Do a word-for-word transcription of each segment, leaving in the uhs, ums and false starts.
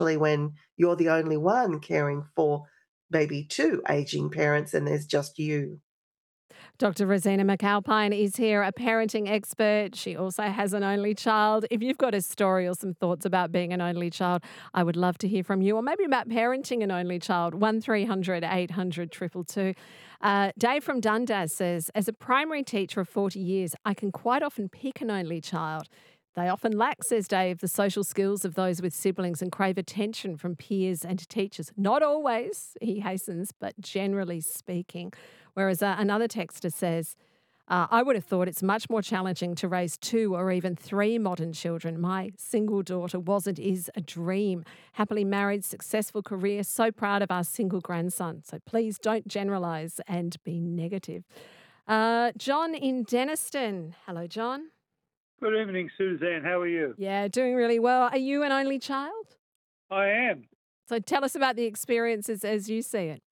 especially when you're the only one caring for maybe two aging parents and there's just you. Doctor Rosina McAlpine is here, a parenting expert. She also has an only child. If you've got a story or some thoughts about being an only child, I would love to hear from you, or maybe about parenting an only child. one three hundred eight hundred two two two. Uh, Dave from Dundas says, as a primary teacher of forty years, I can quite often pick an only child. They often lack, says Dave, the social skills of those with siblings and crave attention from peers and teachers. Not always, he hastens, but generally speaking. Whereas uh, another texter says, uh, I would have thought it's much more challenging to raise two or even three modern children. My single daughter wasn't is a dream. Happily married, successful career, so proud of our single grandson. So please don't generalise and be negative. Uh, John in Denniston. Hello, John. Good evening, Suzanne. How are you? Yeah, doing really well. Are you an only child? I am. So tell us about the experiences as you see it.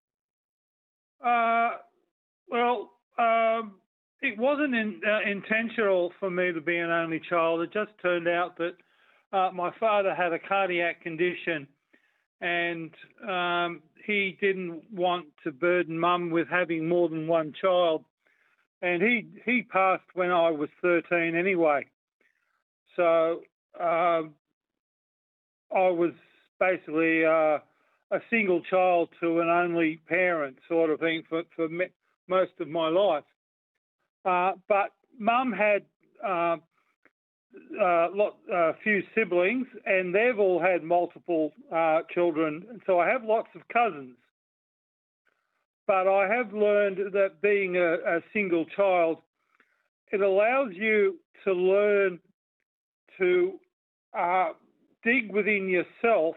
Uh, well, um, it wasn't in, uh, intentional for me to be an only child. It just turned out that uh, my father had a cardiac condition, and um, he didn't want to burden Mum with having more than one child. And he he passed when I was thirteen anyway. So uh, I was basically uh, a single child to an only parent sort of thing for, for me, most of my life. Uh, but Mum had uh, a lot, a few siblings, and they've all had multiple uh, children. And so I have lots of cousins. But I have learned that being a, a single child, it allows you to learn to uh, dig within yourself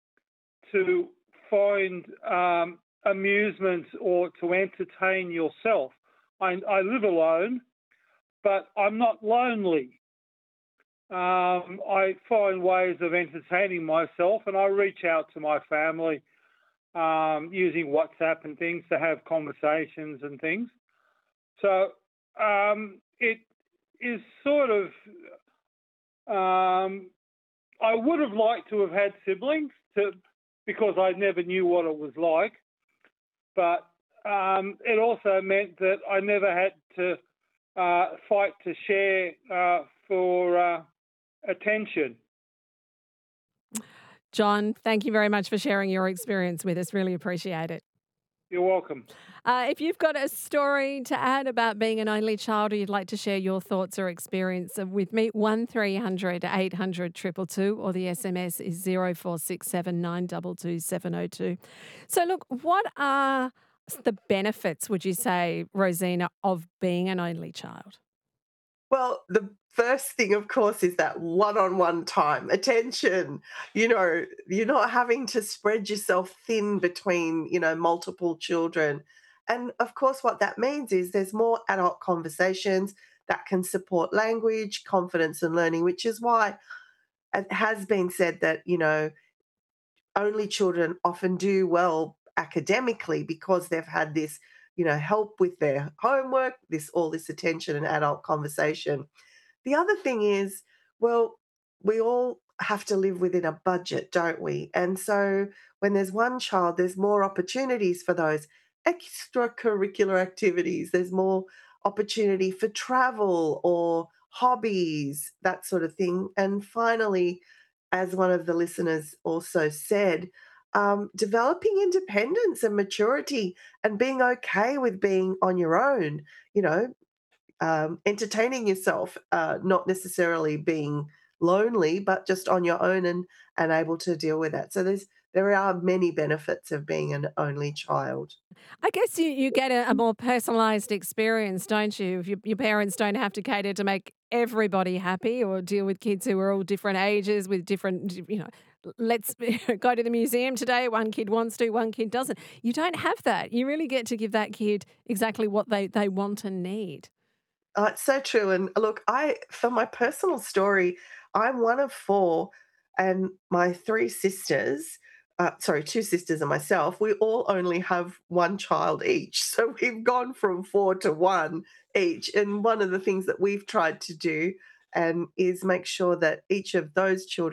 to find um, amusement or to entertain yourself. I, I live alone, but I'm not lonely. Um, I find ways of entertaining myself, and I reach out to my family um, using WhatsApp and things to have conversations and things. So um, it is sort of, um, I would have liked to have had siblings to, because I never knew what it was like. But um, it also meant that I never had to uh, fight to share uh, for uh, attention. John, thank you very much for sharing your experience with us. Really appreciate it. You're welcome. Uh, if you've got a story to add about being an only child, or you'd like to share your thoughts or experience with me, one three hundred eight hundred two two two, or the S M S is zero four six seven nine two two seven zero two. So look, what are the benefits, would you say, Rosina, of being an only child? Well, the first thing, of course, is that one-on-one time, attention. You know, you're not having to spread yourself thin between, you know, multiple children. And of course, what that means is there's more adult conversations that can support language, confidence, and learning, which is why it has been said that, you know, only children often do well academically because they've had this, you know, help with their homework, this all this attention and adult conversation. The other thing is, well, we all have to live within a budget, don't we? And so when there's one child, there's more opportunities for those extracurricular activities. There's more opportunity for travel or hobbies, that sort of thing. And finally, as one of the listeners also said, um, developing independence and maturity and being okay with being on your own, you know, um, entertaining yourself, uh, not necessarily being lonely, but just on your own and and able to deal with that. So there's there are many benefits of being an only child. I guess you, you get a, a more personalised experience, don't you? If your, your parents don't have to cater to make everybody happy or deal with kids who are all different ages with different, you know, let's go to the museum today. One kid wants to, one kid doesn't. You don't have that. You really get to give that kid exactly what they, they want and need. Oh, it's so true. And look, I for my personal story, I'm one of four, and my three sisters, uh, sorry, two sisters and myself, we all only have one child each. So we've gone from four to one each. And one of the things that we've tried to do and is make sure that each of those children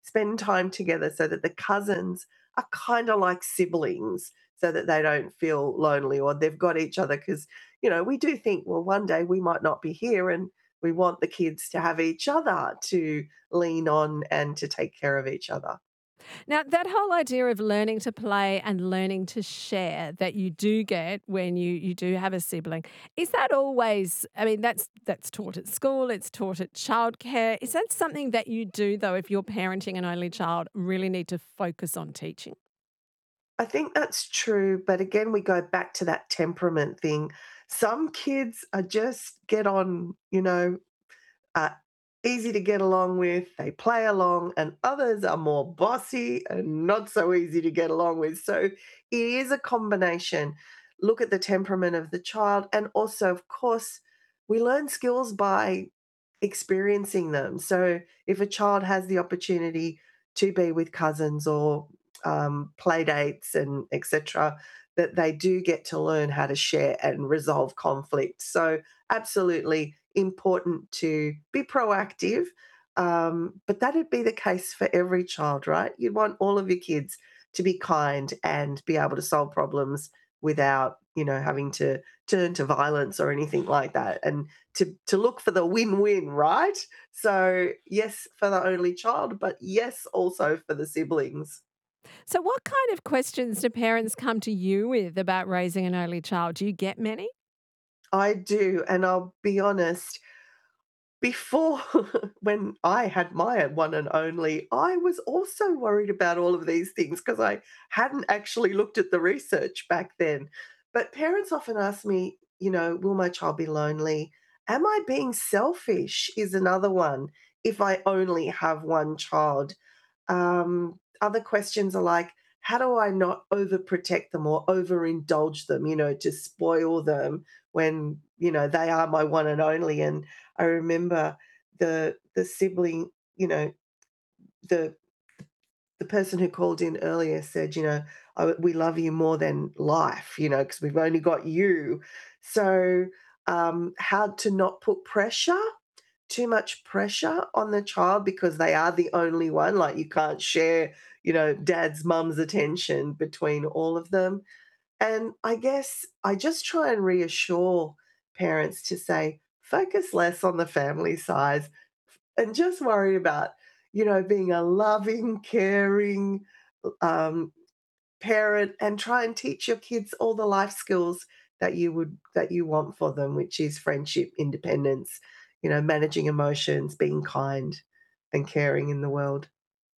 spend time together so that the cousins are kind of like siblings so that they don't feel lonely or they've got each other. Because, you know, we do think, well, one day we might not be here and we want the kids to have each other to lean on and to take care of each other. Now, that whole idea of learning to play and learning to share that you do get when you you do have a sibling, is that always, I mean, that's that's taught at school, it's taught at childcare. Is that something that you do though if you're parenting an only child, really need to focus on teaching? I think that's true, but again, we go back to that temperament thing. Some kids are just get on, you know, are easy to get along with, they play along, and others are more bossy and not so easy to get along with. So it is a combination. Look at the temperament of the child, and also, of course, we learn skills by experiencing them. So if a child has the opportunity to be with cousins or um, play dates and et cetera, that they do get to learn how to share and resolve conflict. So absolutely important to be proactive. Um, but that'd be the case for every child, right? You'd want all of your kids to be kind and be able to solve problems without, you know, having to turn to violence or anything like that. And to to look for the win-win, right? So yes, for the only child, but yes, also for the siblings. So, what kind of questions do parents come to you with about raising an only child? Do you get many? I do, and I'll be honest, before when I had my one and only, I was also worried about all of these things because I hadn't actually looked at the research back then. But parents often ask me, you know, will my child be lonely? Am I being selfish? Is another one if I only have one child. Um, other questions are like, how do I not overprotect them or overindulge them, you know, to spoil them when, you know, they are my one and only. And I remember the the sibling, you know, the the person who called in earlier said, you know, "Oh, we love you more than life, you know, because we've only got you." So, um, how to not put pressure, too much pressure on the child because they are the only one. Like you can't share, you know, dad's mum's attention between all of them. And I guess I just try and reassure parents to say, focus less on the family size and just worry about, you know, being a loving, caring um, parent and try and teach your kids all the life skills that you would that you want for them, which is friendship, independence, you know, managing emotions, being kind and caring in the world.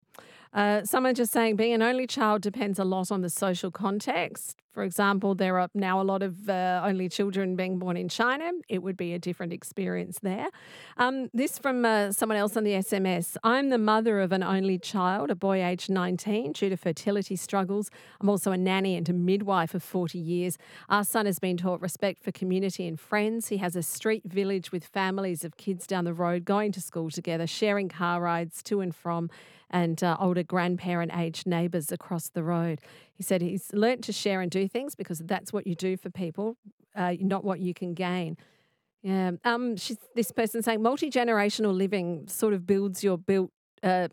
Uh, someone just saying being an only child depends a lot on the social context. For example, there are now a lot of uh, only children being born in China. It would be a different experience there. Um, this from uh, someone else on the S M S. I'm the mother of an only child, a boy aged nineteen, due to fertility struggles. I'm also a nanny and a midwife of forty years. Our son has been taught respect for community and friends. He has a street village with families of kids down the road going to school together, sharing car rides to and from, and uh, older grandparent aged neighbours across the road. He said he's learnt to share and do things because that's what you do for people, uh, not what you can gain. Yeah. Um. She's this person saying multi generational living sort of builds your built uh,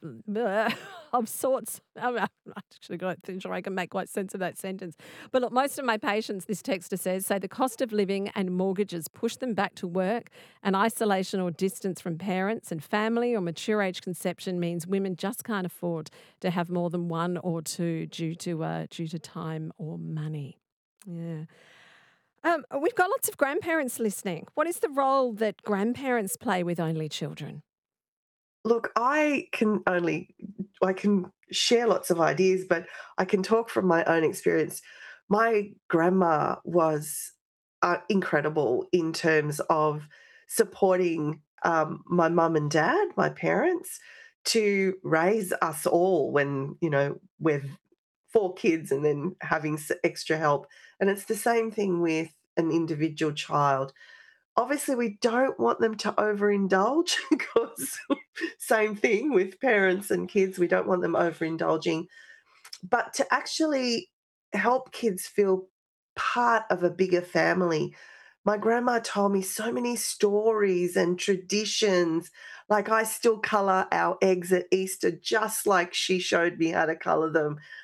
of sorts. I'm I'm actually got to sure I can make quite sense of that sentence. But look, most of my patients, this texter says, say the cost of living and mortgages push them back to work, and isolation or distance from parents and family or mature age conception means women just can't afford to have more than one or two due to uh, due to time or money. Yeah. Um, we've got lots of grandparents listening. What is the role that grandparents play with only children? Look, I can only I can share lots of ideas, but I can talk from my own experience. My grandma was uh, incredible in terms of supporting um, my mum and dad, my parents, to raise us all when, you know, we're four kids and then having s- extra help. And it's the same thing with an individual child. Obviously, we don't want them to overindulge because same thing with parents and kids, we don't want them overindulging. But to actually help kids feel part of a bigger family, My grandma told me so many stories and traditions. Like, I still color our eggs at Easter just like she showed me how to color them.